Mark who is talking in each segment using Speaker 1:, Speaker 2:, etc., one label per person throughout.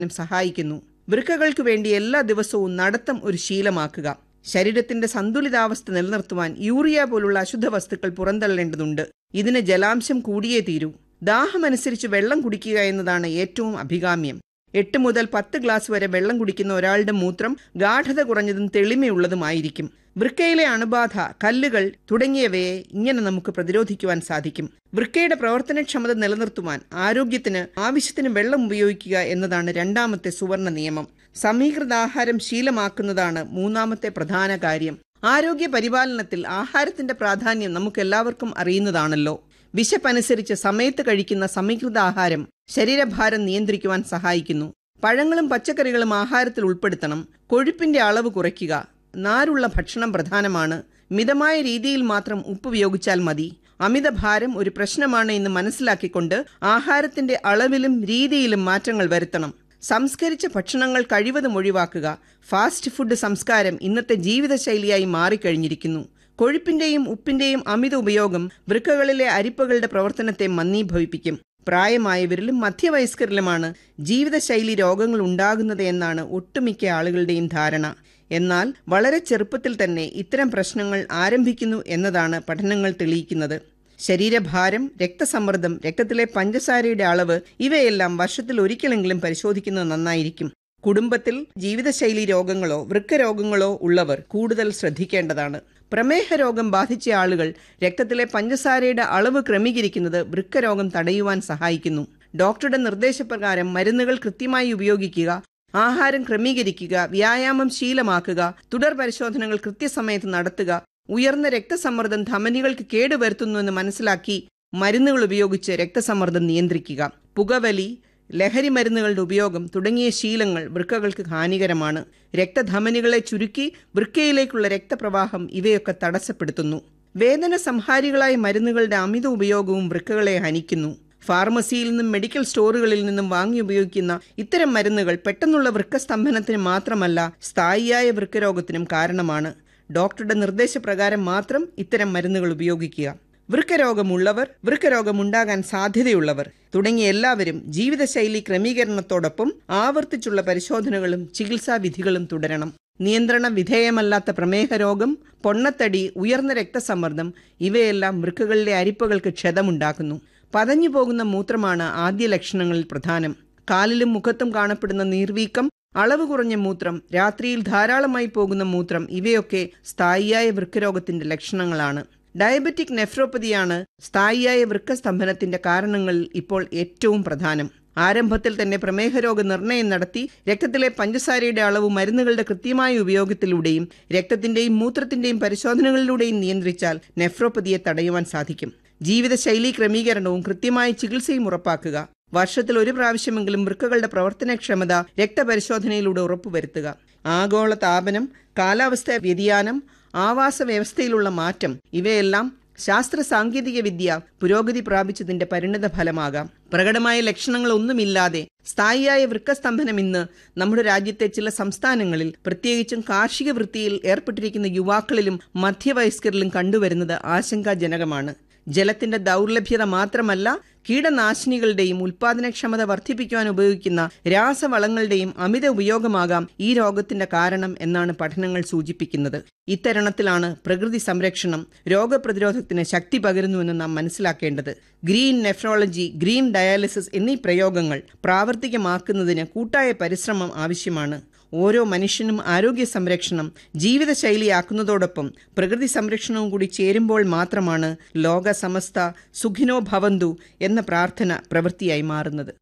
Speaker 1: സഹായിക്കുന്നു. വൃക്കകൾക്ക് വേണ്ടി എല്ലാ ദിവസവും നടത്തം ഒരു ശീലമാക്കുക. ശരീരത്തിന്റെ സന്തുലിതാവസ്ഥ നിലനിർത്തുവാൻ യൂറിയ പോലുള്ള അശുദ്ധ വസ്തുക്കൾ പുറന്തള്ളേണ്ടതുണ്ട്. ഇതിന് ജലാംശം കൂടിയേ തീരൂ. ദാഹമനുസരിച്ച് വെള്ളം കുടിക്കുക എന്നതാണ് ഏറ്റവും അഭികാമ്യം. 8 മുതൽ 10 ഗ്ലാസ് വരെ വെള്ളം കുടിക്കുന്ന ഒരാളുടെ മൂത്രം ഗാഠത കുറഞ്ഞതും തെളിമയുള്ളതുമായിരിക്കും. വൃക്കയിലെ അണുബാധ, കല്ലുകൾ തുടങ്ങിയവയെ ഇങ്ങനെ നമുക്ക് പ്രതിരോധിക്കുവാൻ സാധിക്കും. വൃക്കയുടെ പ്രവർത്തനക്ഷമത നിലനിർത്തുവാൻ ആരോഗ്യത്തിന് ആവശ്യത്തിന് വെള്ളം ഉപയോഗിക്കുക എന്നതാണ് രണ്ടാമത്തെ സുവർണ നിയമം. സമീകൃതാഹാരം ശീലമാക്കുന്നതാണ് മൂന്നാമത്തെ പ്രധാന കാര്യം. ആരോഗ്യ പരിപാലനത്തിൽ ആഹാരത്തിന്റെ പ്രാധാന്യം നമുക്കെല്ലാവർക്കും അറിയുന്നതാണല്ലോ. വിശപ്പനുസരിച്ച് സമയത്ത് കഴിക്കുന്ന സമീകൃത ആഹാരം ശരീരഭാരം നിയന്ത്രിക്കുവാൻ സഹായിക്കുന്നു. പഴങ്ങളും പച്ചക്കറികളും ആഹാരത്തിൽ ഉൾപ്പെടുത്തണം. കൊഴുപ്പിന്റെ അളവ് കുറയ്ക്കുക. നാരുള്ള ഭക്ഷണം പ്രധാനമാണ്. മിതമായ രീതിയിൽ മാത്രം ഉപ്പ് ഉപയോഗിച്ചാൽ മതി. അമിതഭാരം ഒരു പ്രശ്നമാണ് എന്ന് മനസ്സിലാക്കിക്കൊണ്ട് ആഹാരത്തിന്റെ അളവിലും രീതിയിലും മാറ്റങ്ങൾ വരുത്തണം. സംസ്കരിച്ച ഭക്ഷണങ്ങൾ കഴിവതും ഒഴിവാക്കുക. ഫാസ്റ്റ് ഫുഡ് സംസ്കാരം ഇന്നത്തെ ജീവിതശൈലിയായി മാറിക്കഴിഞ്ഞിരിക്കുന്നു. കൊഴുപ്പിന്റെയും ഉപ്പിന്റെയും അമിത ഉപയോഗം വൃക്കകളിലെ അരിപ്പകളുടെ പ്രവർത്തനത്തെ മന്ദീഭവിപ്പിക്കും. പ്രായമായവരിലും മധ്യവയസ്കരിലുമാണ് ജീവിതശൈലി രോഗങ്ങൾ ഉണ്ടാകുന്നത് എന്നാണ് ഒട്ടുമിക്ക ആളുകളുടെയും ധാരണ. എന്നാൽ വളരെ ചെറുപ്പത്തിൽ തന്നെ ഇത്തരം പ്രശ്നങ്ങൾ ആരംഭിക്കുന്നു എന്നതാണ് പഠനങ്ങൾ തെളിയിക്കുന്നത്. ശരീരഭാരം, രക്തസമ്മർദ്ദം, രക്തത്തിലെ പഞ്ചസാരയുടെ അളവ് ഇവയെല്ലാം വർഷത്തിൽ ഒരിക്കലെങ്കിലും പരിശോധിക്കുന്നത് നന്നായിരിക്കും. കുടുംബത്തിൽ ജീവിതശൈലി രോഗങ്ങളോ വൃക്കരോഗങ്ങളോ ഉള്ളവർ കൂടുതൽ ശ്രദ്ധിക്കേണ്ടതാണ്. പ്രമേഹ രോഗം ബാധിച്ച ആളുകൾ രക്തത്തിലെ പഞ്ചസാരയുടെ അളവ് ക്രമീകരിക്കുന്നത് വൃക്കരോഗം തടയുവാൻ സഹായിക്കുന്നു. ഡോക്ടറുടെ നിർദ്ദേശപ്രകാരം മരുന്നുകൾ കൃത്യമായി ഉപയോഗിക്കുക, ആഹാരം ക്രമീകരിക്കുക, വ്യായാമം ശീലമാക്കുക, തുടർ പരിശോധനകൾ കൃത്യസമയത്ത് നടത്തുക, ഉയർന്ന രക്തസമ്മർദ്ദം ധമനികൾക്ക് കേടുവരുത്തുന്നുവെന്ന് മനസ്സിലാക്കി മരുന്നുകൾ ഉപയോഗിച്ച് രക്തസമ്മർദ്ദം നിയന്ത്രിക്കുക. പുകവലി, ലഹരി മരുന്നുകളുടെ ഉപയോഗം തുടങ്ങിയ ശീലങ്ങൾ വൃക്കകൾക്ക് ഹാനികരമാണ്. രക്തധമനികളെ ചുരുക്കി വൃക്കയിലേക്കുള്ള രക്തപ്രവാഹം ഇവയൊക്കെ തടസ്സപ്പെടുത്തുന്നു. വേദന സംഹാരികളായ മരുന്നുകളുടെ അമിത ഉപയോഗവും വൃക്കകളെ ഹനിക്കുന്നു. ഫാർമസിയിൽ നിന്നും മെഡിക്കൽ സ്റ്റോറുകളിൽ നിന്നും വാങ്ങി ഉപയോഗിക്കുന്ന ഇത്തരം മരുന്നുകൾ പെട്ടെന്നുള്ള വൃക്കസ്തംഭനത്തിന് മാത്രമല്ല, സ്ഥായിയായ വൃക്കരോഗത്തിനും കാരണമാണ്. ഡോക്ടറുടെ നിർദ്ദേശപ്രകാരം മാത്രം ഇത്തരം മരുന്നുകൾ ഉപയോഗിക്കുക. വൃക്കരോഗമുള്ളവർ, വൃക്കരോഗമുണ്ടാകാൻ സാധ്യതയുള്ളവർ തുടങ്ങിയ എല്ലാവരും ജീവിതശൈലി ക്രമീകരണത്തോടൊപ്പം ആവർത്തിച്ചുള്ള പരിശോധനകളും ചികിത്സാവിധികളും തുടരണം. നിയന്ത്രണ വിധേയമല്ലാത്ത പ്രമേഹ രോഗം, പൊണ്ണത്തടി, ഉയർന്ന രക്തസമ്മർദ്ദം ഇവയെല്ലാം വൃക്കകളിലെ അരിപ്പകൾക്ക് ക്ഷതമുണ്ടാക്കുന്നു. പതഞ്ഞു പോകുന്ന മൂത്രമാണ് ആദ്യ ലക്ഷണങ്ങളിൽ പ്രധാനം. കാലിലും മുഖത്തും കാണപ്പെടുന്ന നീർവീക്കം, അളവ് കുറഞ്ഞ മൂത്രം, രാത്രിയിൽ ധാരാളമായി പോകുന്ന മൂത്രം ഇവയൊക്കെ സ്ഥായിയായ വൃക്കരോഗത്തിന്റെ ലക്ഷണങ്ങളാണ്. ഡയബറ്റിക് നെഫ്രോപ്പതിയാണ് സ്ഥായിയായ വൃക്കസ്തംഭനത്തിന്റെ കാരണങ്ങളിൽ ഇപ്പോൾ ഏറ്റവും പ്രധാനം. ആരംഭത്തിൽ തന്നെ പ്രമേഹരോഗ നിർണയം നടത്തി രക്തത്തിലെ പഞ്ചസാരയുടെ അളവ് മരുന്നുകളുടെ കൃത്യമായ ഉപയോഗത്തിലൂടെയും രക്തത്തിന്റെയും മൂത്രത്തിന്റെയും പരിശോധനകളിലൂടെയും നിയന്ത്രിച്ചാൽ നെഫ്രോപ്പതിയെ തടയുവാൻ സാധിക്കും. ജീവിതശൈലി ക്രമീകരണവും കൃത്യമായ ചികിത്സയും ഉറപ്പാക്കുക. വർഷത്തിൽ ഒരു പ്രാവശ്യമെങ്കിലും വൃക്കകളുടെ പ്രവർത്തനക്ഷമത രക്തപരിശോധനയിലൂടെ ഉറപ്പുവരുത്തുക. ആഗോള താപനം, കാലാവസ്ഥാ വ്യതിയാനം, ആവാസ വ്യവസ്ഥയിലുള്ള മാറ്റം ഇവയെല്ലാം ശാസ്ത്ര സാങ്കേതിക വിദ്യ പുരോഗതി പ്രാപിച്ചതിന്റെ പരിണിത ഫലമാകാം. പ്രകടമായ ലക്ഷണങ്ങളൊന്നുമില്ലാതെ സ്ഥായിയായ വൃക്കസ്തംഭനം ഇന്ന് നമ്മുടെ രാജ്യത്തെ ചില സംസ്ഥാനങ്ങളിൽ, പ്രത്യേകിച്ചും കാർഷിക വൃത്തിയിൽ ഏർപ്പെട്ടിരിക്കുന്ന യുവാക്കളിലും മധ്യവയസ്കരിലും കണ്ടുവരുന്നത് ആശങ്കാജനകമാണ്. ജലത്തിന്റെ ദൗർലഭ്യത മാത്രമല്ല, കീടനാശിനികളുടെയും ഉൽപാദനക്ഷമത വർദ്ധിപ്പിക്കുവാൻ ഉപയോഗിക്കുന്ന രാസവളങ്ങളുടെയും അമിത ഉപയോഗമാകാം ഈ രോഗത്തിന്റെ കാരണം എന്നാണ് പഠനങ്ങൾ സൂചിപ്പിക്കുന്നത്. ഇത്തരുണത്തിലാണ് പ്രകൃതി സംരക്ഷണം രോഗപ്രതിരോധത്തിന് ശക്തി പകരുന്നുവെന്ന് നാം മനസ്സിലാക്കേണ്ടത്. ഗ്രീൻ നെഫ്രോളജി, ഗ്രീൻ ഡയാലിസിസ് എന്നീ പ്രയോഗങ്ങൾ പ്രാവർത്തികമാക്കുന്നതിന് കൂട്ടായ പരിശ്രമം ആവശ്യമാണ്. ഓരോ മനുഷ്യനും ആരോഗ്യ സംരക്ഷണം ജീവിതശൈലിയാക്കുന്നതോടൊപ്പം പ്രകൃതി സംരക്ഷണവും കൂടി ചേരുമ്പോൾ മാത്രമാണ് ലോക സമസ്ത സുഖിനോ ഭവന്തു എന്ന പ്രാർത്ഥന പ്രവൃത്തിയായി മാറുന്നത്.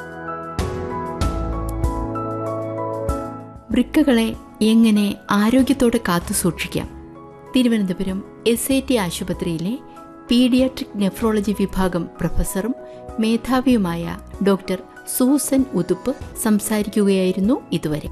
Speaker 2: വൃക്കകളെ എങ്ങനെ ആരോഗ്യത്തോടെ കാത്തു സൂക്ഷിക്കാം? തിരുവനന്തപുരം SAT ആശുപത്രിയിലെ പീഡിയാട്രിക് നെഫ്രോളജി വിഭാഗം പ്രൊഫസറും മേധാവിയുമായ ഡോക്ടർ സൂസൻ ഉതുപ്പ് സംസാരിക്കുകയായിരുന്നു ഇതുവരെ.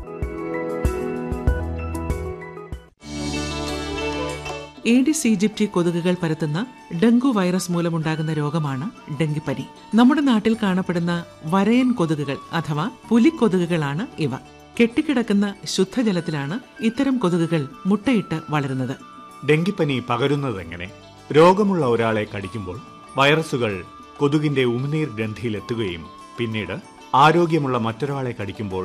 Speaker 3: ഏഡിസ് ഈജിപ്തി കൊതുകുകൾ പരത്തുന്ന ഡെങ്കു വൈറസ് മൂലമുണ്ടാകുന്ന രോഗമാണ് ഡെങ്കിപ്പനി. നമ്മുടെ നാട്ടിൽ കാണപ്പെടുന്ന വരയൻ കൊതുകുകൾ അഥവാ പുലിക്കൊതുകുകളാണ് ഇവ. കെട്ടിക്കിടക്കുന്ന ശുദ്ധജലത്തിലാണ് ഇത്തരം കൊതുകുകൾ മുട്ടയിട്ട് വളരുന്നത്.
Speaker 4: ഡെങ്കിപ്പനി പകരുന്നതെങ്ങനെ? രോഗമുള്ള ഒരാളെ കടിക്കുമ്പോൾ വൈറസുകൾ കൊതുകിന്റെ ഉമിനീർ ഗ്രന്ഥിയിലെത്തുകയും പിന്നീട് ആരോഗ്യമുള്ള മറ്റൊരാളെ കടിക്കുമ്പോൾ